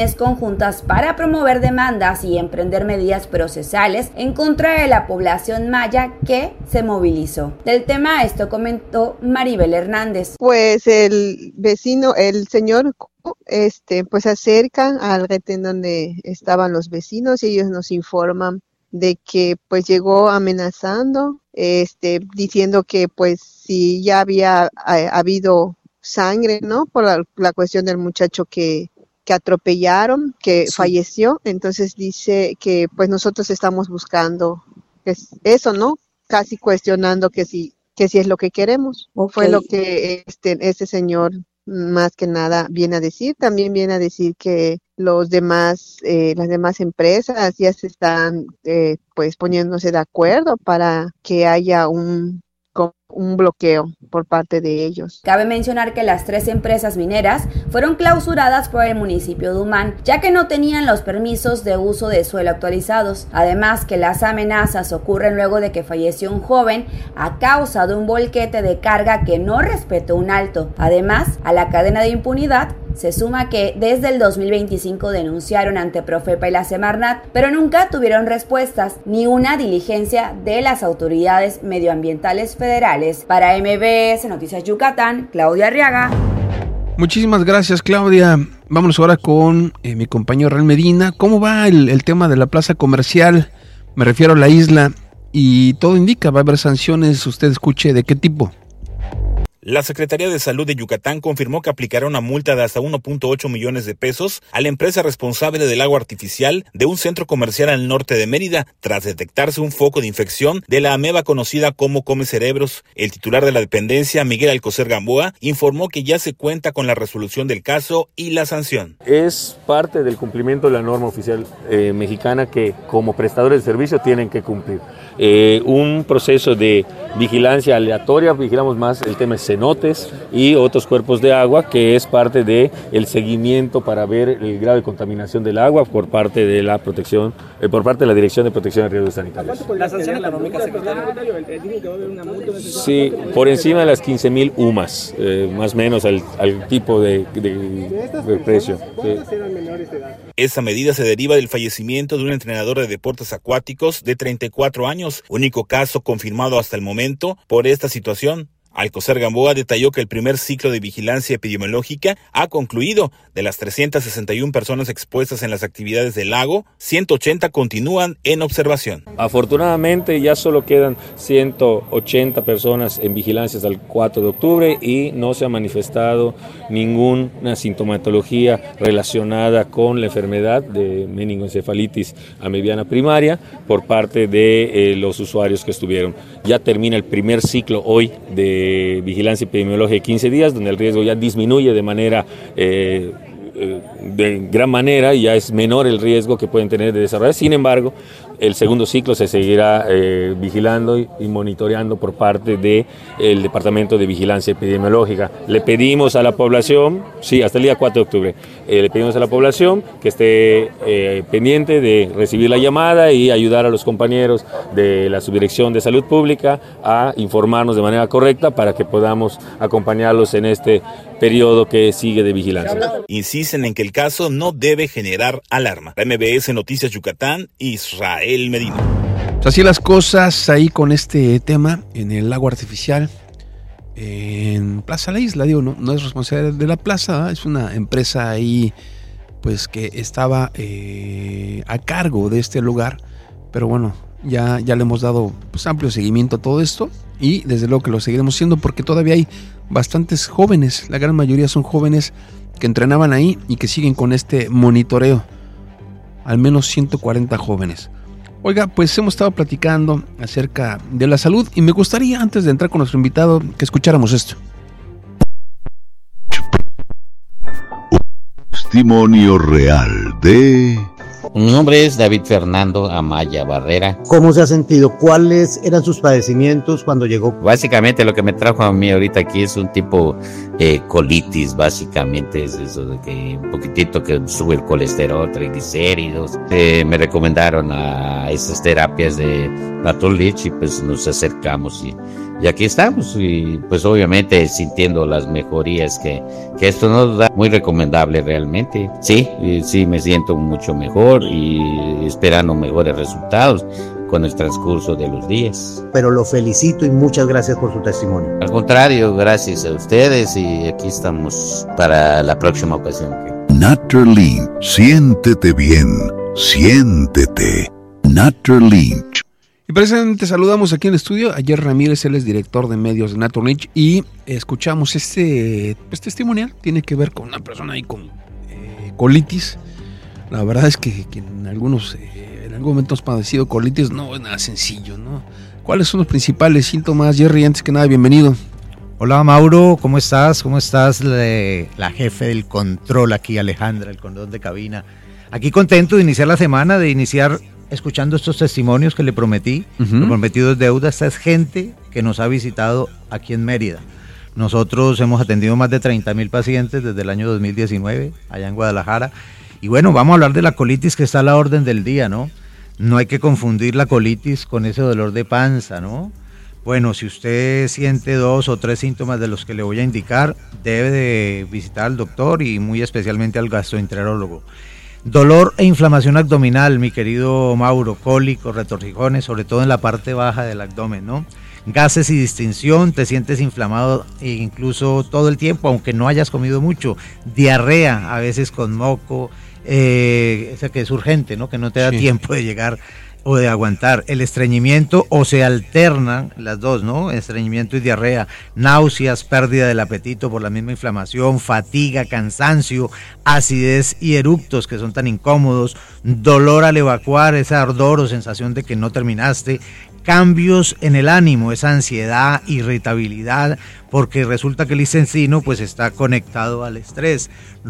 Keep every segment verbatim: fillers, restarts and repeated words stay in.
conjuntas para promover demandas y emprender medidas procesales en contra de la población maya que se movilizó. Del tema esto comentó Maribel Hernández. Pues el vecino, el señor este pues se acerca al retén donde estaban los vecinos y ellos nos informan de que pues llegó amenazando, este diciendo que pues si ya había ha, habido sangre, ¿no? Por la, la cuestión del muchacho que que atropellaron, que sí. falleció, entonces dice que pues nosotros estamos buscando es eso, ¿no? Casi cuestionando que si que si es lo que queremos. Okay. Fue lo que este este señor más que nada viene a decir. También viene a decir que los demás, eh, las demás empresas ya se están eh, pues poniéndose de acuerdo para que haya un un bloqueo por parte de ellos. Cabe mencionar que las tres empresas mineras fueron clausuradas por el municipio de Umán, ya que no tenían los permisos de uso de suelo actualizados. Además que las amenazas ocurren luego de que falleció un joven a causa de un volquete de carga que no respetó un alto. Además, a la cadena de impunidad se suma que desde el dos mil veinticinco denunciaron ante Profepa y la Semarnat, pero nunca tuvieron respuestas ni una diligencia de las autoridades medioambientales federales. Para M B S Noticias Yucatán, Claudia Arriaga. Muchísimas gracias, Claudia. Vámonos ahora con eh, mi compañero Rael Medina. ¿Cómo va el, el tema de la plaza comercial? Me refiero a la isla y todo indica, va a haber sanciones, usted escuche, ¿de qué tipo? La Secretaría de Salud de Yucatán confirmó que aplicará una multa de hasta uno punto ocho millones de pesos a la empresa responsable del agua artificial de un centro comercial al norte de Mérida, tras detectarse un foco de infección de la ameba conocida como come cerebros. El titular de la dependencia, Miguel Alcocer Gamboa, informó que ya se cuenta con la resolución del caso y la sanción. Es parte del cumplimiento de la norma oficial eh, mexicana que como prestadores de servicio tienen que cumplir. Eh, un proceso de vigilancia aleatoria, vigilamos más el tema de cenotes y otros cuerpos de agua, que es parte de el seguimiento para ver el grado de contaminación del agua por parte de la protección, eh, por parte de la Dirección de Protección de Riesgos Sanitarios. ¿La sanción económica, secretario? Sí, por encima de las quince mil U M A S, eh, más o menos al, al tipo de, de, de precio. Sí. Esa medida se deriva del fallecimiento de un entrenador de deportes acuáticos de treinta y cuatro años, único caso confirmado hasta el momento por esta situación. Alcocer Gamboa detalló que el primer ciclo de vigilancia epidemiológica ha concluido. De las trescientas sesenta y una personas expuestas en las actividades del lago, ciento ochenta continúan en observación. Afortunadamente ya solo quedan ciento ochenta personas en vigilancia hasta el cuatro de octubre y no se ha manifestado ninguna sintomatología relacionada con la enfermedad de meningoencefalitis amebiana primaria por parte de eh, los usuarios que estuvieron. Ya termina el primer ciclo hoy de vigilancia epidemiológica de quince días, donde el riesgo ya disminuye de manera eh, de gran manera y ya es menor el riesgo que pueden tener de desarrollar. Sin embargo, el segundo ciclo se seguirá eh, vigilando y, y monitoreando por parte del Departamento de Vigilancia Epidemiológica. Le pedimos a la población, sí, hasta el día cuatro de octubre, eh, le pedimos a la población que esté eh, pendiente de recibir la llamada y ayudar a los compañeros de la Subdirección de Salud Pública a informarnos de manera correcta para que podamos acompañarlos en este periodo que sigue de vigilancia. Insisten en que el caso no debe generar alarma. M B S Noticias Yucatán, Israel Medina. Así las cosas ahí con este tema en el lago artificial en Plaza La Isla. Digo, no, no es responsabilidad de la plaza, ¿eh? Es una empresa ahí pues que estaba eh, a cargo de este lugar, pero bueno, ya, ya le hemos dado pues, amplio seguimiento a todo esto y desde luego que lo seguiremos haciendo porque todavía hay bastantes jóvenes, la gran mayoría son jóvenes que entrenaban ahí y que siguen con este monitoreo, al menos ciento cuarenta jóvenes. Oiga, pues hemos estado platicando acerca de la salud y me gustaría, antes de entrar con nuestro invitado, que escucháramos esto. Testimonio real de... Mi nombre es David Fernando Amaya Barrera. ¿Cómo se ha sentido? ¿Cuáles eran sus padecimientos cuando llegó? Básicamente lo que me trajo a mí ahorita aquí es un tipo eh, colitis, básicamente es eso de que un poquitito que sube el colesterol, triglicéridos. Eh, me recomendaron a esas terapias de Natural Leach y pues nos acercamos y Y aquí estamos, y pues obviamente sintiendo las mejorías que, que esto nos da, muy recomendable realmente. Sí, sí me siento mucho mejor y esperando mejores resultados con el transcurso de los días. Pero lo felicito y muchas gracias por su testimonio. Al contrario, gracias a ustedes y aquí estamos para la próxima ocasión. Naturlink, siéntete bien, siéntete. Naturlink. Y precisamente saludamos aquí en el estudio a Jerry Ramírez, él es director de medios de Naturlink y escuchamos este pues, testimonial, tiene que ver con una persona ahí con eh, colitis. La verdad es que, que en algunos, eh, en algún momento has padecido colitis, no es nada sencillo, ¿no? ¿Cuáles son los principales síntomas, Jerry? Antes que nada, bienvenido. Hola Mauro, ¿cómo estás? ¿Cómo estás? Le, la jefe del control aquí, Alejandra, el condón de cabina. Aquí contento de iniciar la semana, de iniciar escuchando estos testimonios que le prometí. Uh-huh. Lo prometido es deuda. Esta es gente que nos ha visitado aquí en Mérida. Nosotros hemos atendido más de treinta mil pacientes desde el año dos mil diecinueve, allá en Guadalajara. Y bueno, vamos a hablar de la colitis que está a la orden del día, ¿no? No hay que confundir la colitis con ese dolor de panza, ¿no? Bueno, si usted siente dos o tres síntomas de los que le voy a indicar, debe de visitar al doctor y muy especialmente al gastroenterólogo. Dolor e inflamación abdominal, mi querido Mauro, cólicos, retorcijones, sobre todo en la parte baja del abdomen, ¿no? Gases y distensión, te sientes inflamado e incluso todo el tiempo, aunque no hayas comido mucho. Diarrea, a veces con moco, eh, esa que es urgente, ¿no? Que no te da sí. tiempo de llegar o de aguantar. El estreñimiento, o se alternan las dos, ¿no? Estreñimiento y diarrea, náuseas, pérdida del apetito por la misma inflamación, fatiga, cansancio, acidez y eructos que son tan incómodos, dolor al evacuar, ese ardor o sensación de que no terminaste, cambios en el ánimo, esa ansiedad, irritabilidad, porque resulta que el intestino pues está conectado al estrés,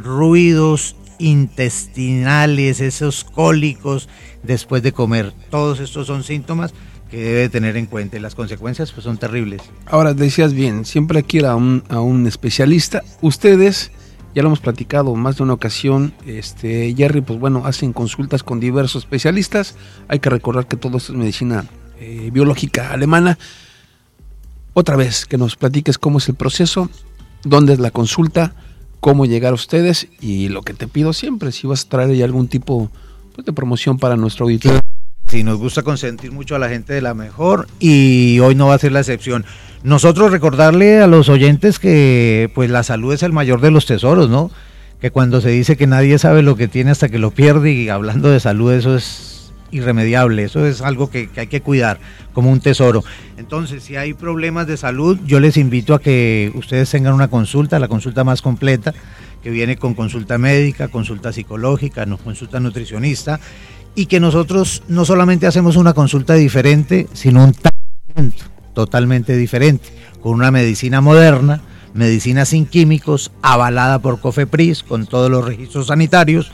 ruidos intestinales, esos cólicos después de comer. Todos estos son síntomas que debe tener en cuenta y las consecuencias pues son terribles. Ahora, decías bien, siempre hay que ir a un, a un especialista. Ustedes, ya lo hemos platicado más de una ocasión, este Jerry, pues bueno, hacen consultas con diversos especialistas. Hay que recordar que todo esto es medicina eh, biológica alemana. Otra vez, que nos platiques cómo es el proceso, dónde es la consulta, cómo llegar a ustedes y lo que te pido siempre, si vas a traer ya algún tipo pues, de promoción para nuestro auditorio. Sí, nos gusta consentir mucho a la gente de la mejor y hoy no va a ser la excepción. Nosotros recordarle a los oyentes que pues la salud es el mayor de los tesoros, ¿no? Que cuando se dice que nadie sabe lo que tiene hasta que lo pierde, y hablando de salud, eso es irremediable, eso es algo que, que hay que cuidar como un tesoro. Entonces, si hay problemas de salud, yo les invito a que ustedes tengan una consulta, la consulta más completa, que viene con consulta médica, consulta psicológica, no, consulta nutricionista, y que nosotros no solamente hacemos una consulta diferente, sino un tratamiento totalmente diferente, con una medicina moderna, medicina sin químicos, avalada por COFEPRIS, con todos los registros sanitarios.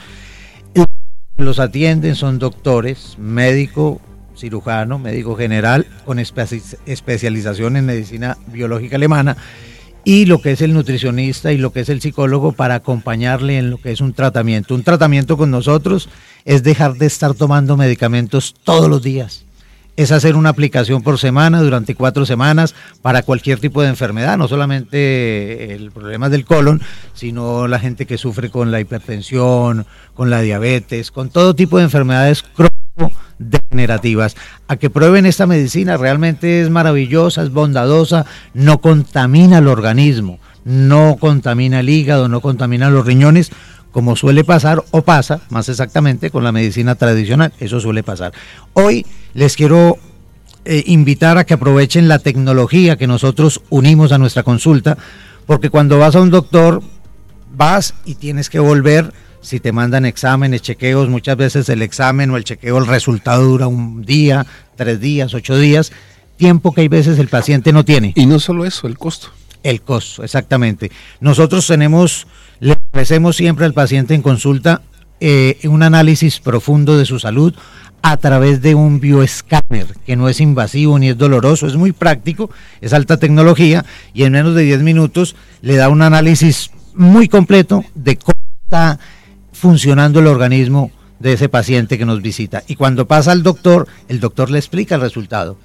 Los atienden son doctores, médico, cirujano, médico general, con espe- especialización en medicina biológica alemana, y lo que es el nutricionista y lo que es el psicólogo para acompañarle en lo que es un tratamiento. Un tratamiento con nosotros es dejar de estar tomando medicamentos todos los días. Es hacer una aplicación por semana durante cuatro semanas para cualquier tipo de enfermedad, no solamente el problema del colon, sino la gente que sufre con la hipertensión, con la diabetes, con todo tipo de enfermedades crónico-degenerativas. A que prueben esta medicina, realmente es maravillosa, es bondadosa, no contamina el organismo, no contamina el hígado, no contamina los riñones, como suele pasar o pasa, más exactamente, con la medicina tradicional. Eso suele pasar. Hoy les quiero eh, invitar a que aprovechen la tecnología que nosotros unimos a nuestra consulta, porque cuando vas a un doctor, vas y tienes que volver. Si te mandan exámenes, chequeos, muchas veces el examen o el chequeo, el resultado dura un día, tres días, ocho días, tiempo que hay veces el paciente no tiene. Y no solo eso, el costo. El costo, exactamente. Nosotros tenemos, le ofrecemos siempre al paciente en consulta eh, un análisis profundo de su salud a través de un bioescáner, que no es invasivo ni es doloroso, es muy práctico, es alta tecnología, y en menos de diez minutos le da un análisis muy completo de cómo está funcionando el organismo de ese paciente que nos visita. Y cuando pasa al doctor, el doctor le explica el resultado.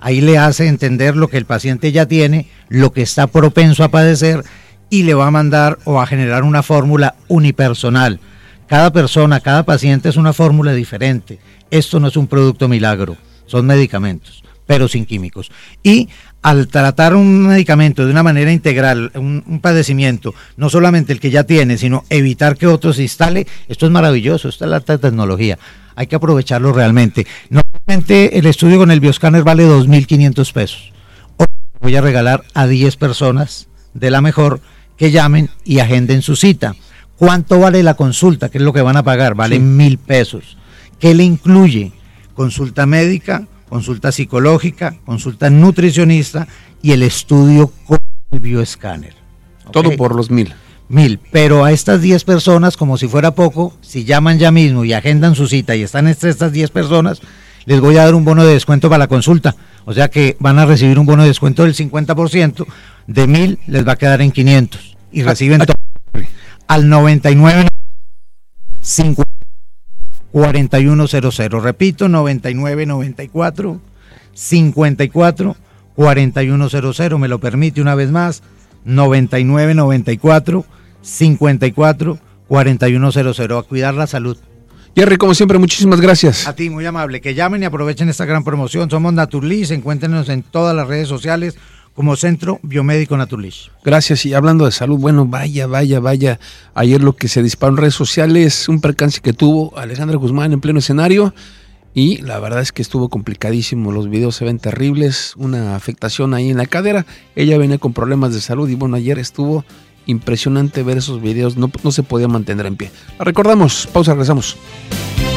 Ahí le hace entender lo que el paciente ya tiene, lo que está propenso a padecer y le va a mandar o a generar una fórmula unipersonal. Cada persona, cada paciente es una fórmula diferente. Esto no es un producto milagro, son medicamentos, pero sin químicos. Y al tratar un medicamento de una manera integral, un, un padecimiento, no solamente el que ya tiene, sino evitar que otro se instale, esto es maravilloso, esta es la alta tecnología. Hay que aprovecharlo realmente. Normalmente el estudio con el Bioscanner vale dos mil quinientos pesos. Hoy voy a regalar a diez personas de la mejor que llamen y agenden su cita. ¿Cuánto vale la consulta? ¿Qué es lo que van a pagar? Vale sí. mil pesos. ¿Qué le incluye? Consulta médica, consulta psicológica, consulta nutricionista y el estudio con el Bioscanner. ¿Okay? Todo por los mil. Mil, pero a estas diez personas, como si fuera poco, si llaman ya mismo y agendan su cita y están entre estas diez personas, les voy a dar un bono de descuento para la consulta. O sea que van a recibir un bono de descuento del cincuenta por ciento, de mil les va a quedar en quinientos y reciben todo al noventa y nueve cincuenta cuarenta y uno cero cero. Repito, noventa y nueve noventa y cuatro cincuenta y cuatro cuarenta y uno cero cero. Me lo permite una vez más, noventa y nueve noventa y cuatro cincuenta y cuatro cuarenta y uno cero cero. A cuidar la salud. Jerry, como siempre, muchísimas gracias. A ti, muy amable. Que llamen y aprovechen esta gran promoción. Somos Naturlis, encuéntrenos en todas las redes sociales como Centro Biomédico Naturlis. Gracias. Y hablando de salud, bueno, vaya, vaya, vaya. Ayer lo que se disparó en redes sociales, un percance que tuvo Alejandra Guzmán en pleno escenario. Y la verdad es que estuvo complicadísimo, los videos se ven terribles, una afectación ahí en la cadera, ella venía con problemas de salud y bueno, ayer estuvo impresionante ver esos videos, no, no se podía mantener en pie. La recordamos, pausa, regresamos.